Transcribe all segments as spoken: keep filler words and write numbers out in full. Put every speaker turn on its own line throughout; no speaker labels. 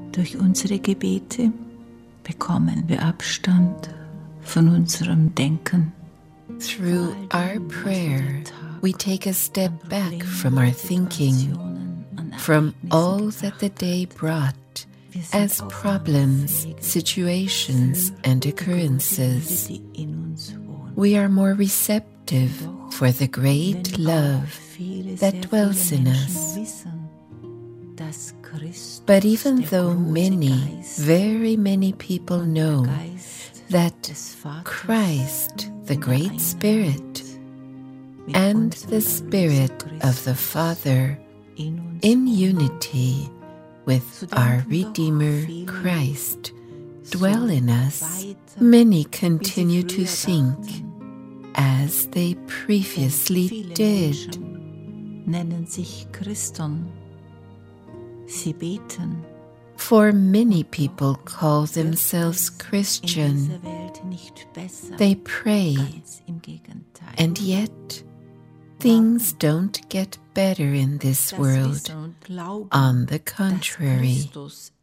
Durch unsere Gebete bekommen wir Abstand von unserem Denken.
Through our prayer, we take a step back from our thinking, from all that the day brought as problems, situations, and occurrences. We are more receptive for the great love that dwells in us. But even though many, very many people know that Christ, the Great Spirit, and the Spirit of the Father, in unity with our Redeemer Christ, dwell in us, many continue to think as they previously did.
Nennen sich Christen. Sie beten.
For many people call themselves Christian. They pray, and yet things don't get better in this world. On the contrary.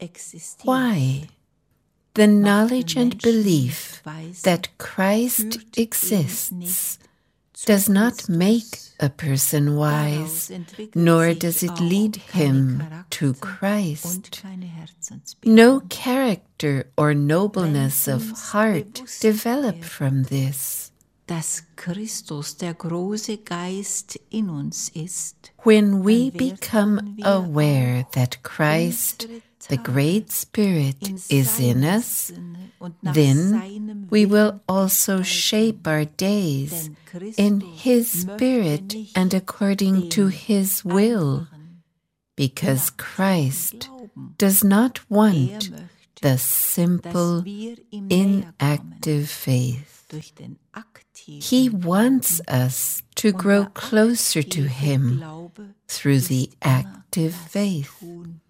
Why? The knowledge and belief that Christ exists does not make a person wise, nor does it lead him to Christ. No character or nobleness of heart develop from this.
Dass Christus der große Geist in uns ist.
When we become aware that Christ, the Great Spirit, is in us, then we will also shape our days in His Spirit and according to His will, because Christ does not want the simple, inactive faith. He wants us to grow closer to Him through the active faith.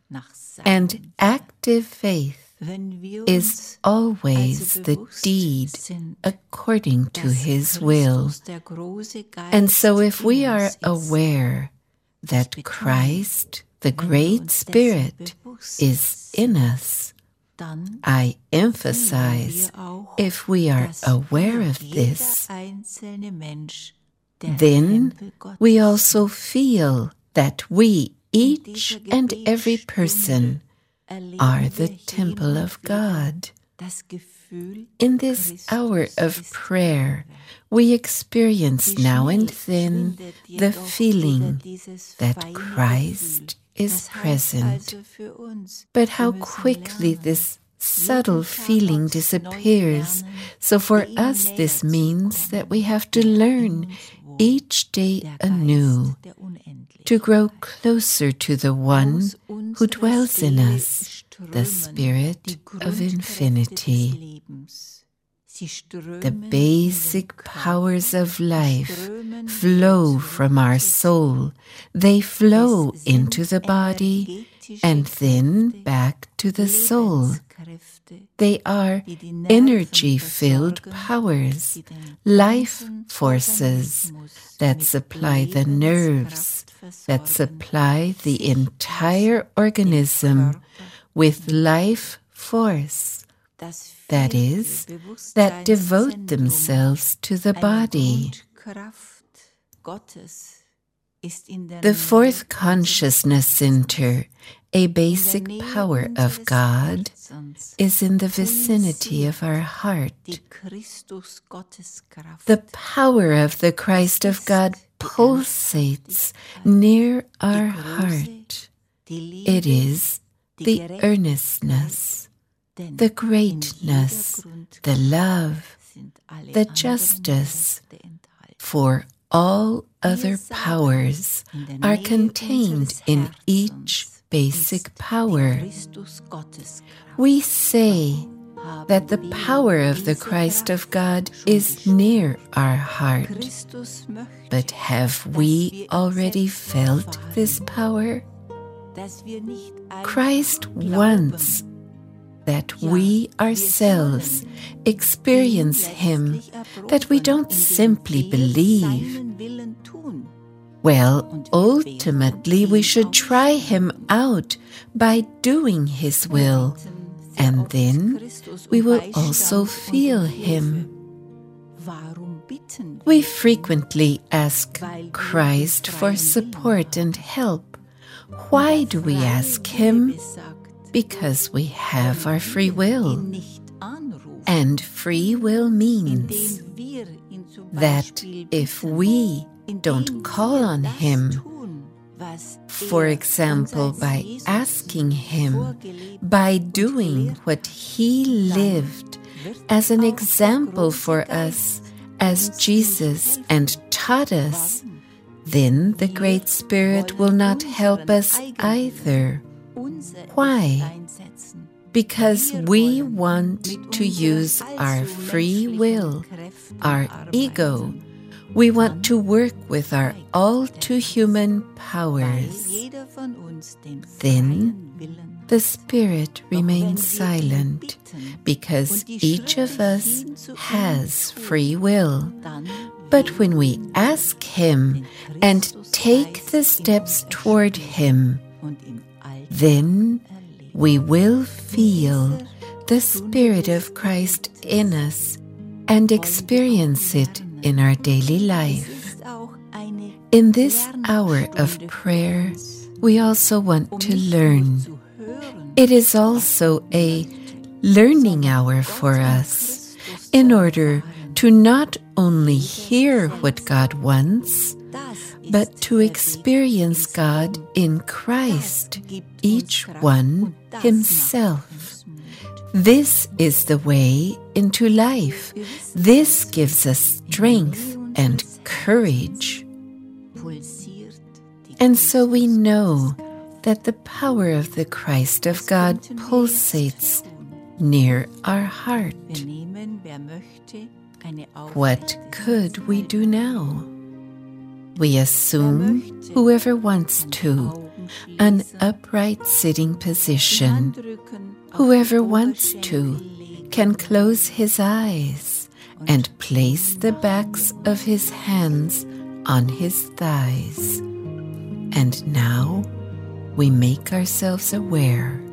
And active faith is always the deed according to His will. And so if we are aware that Christ, the Great Spirit, is in us, I emphasize, if we are aware of this, then we also feel that we, each and every person, are the temple of God. In this hour of prayer, we experience now and then the feeling that Christ is present. But how quickly this subtle feeling disappears. So for us this means that we have to learn each day anew to grow closer to the one who dwells in us, the Spirit of infinity. The basic powers of life flow from our soul. They flow into the body and then back to the soul. They are energy-filled powers, life forces that supply the nerves, that supply the entire organism with life force. That is, that devote themselves to the body. The fourth consciousness center, a basic power of God, is in the vicinity of our heart. The power of the Christ of God pulsates near our heart. It is the earnestness, the greatness, the love, the justice, for all other powers are contained in each basic power. We say that the power of the Christ of God is near our heart. But have we already felt this power? Christ wants that we ourselves experience Him, that we don't simply believe. Well, ultimately we should try Him out by doing His will, and then we will also feel Him. We frequently ask Christ for support and help. Why do we ask Him? Because we have our free will. And free will means that if we don't call on Him, for example, by asking Him, by doing what He lived as an example for us, as Jesus and taught us, then the Great Spirit will not help us either. Why? Because we want to use our free will, our ego. We want to work with our all-too-human powers. Then the Spirit remains silent, because each of us has free will. But when we ask Him and take the steps toward Him, then we will feel the Spirit of Christ in us and experience it in our daily life. In this hour of prayer, we also want to learn. It is also a learning hour for us, in order to not only hear what God wants, but to experience God in Christ, each one himself. This is the way into life. This gives us strength and courage. And so we know that the power of the Christ of God pulsates near our heart. What could we do now? We assume, whoever wants to, an upright sitting position. Whoever wants to can close his eyes and place the backs of his hands on his thighs. And now we make ourselves aware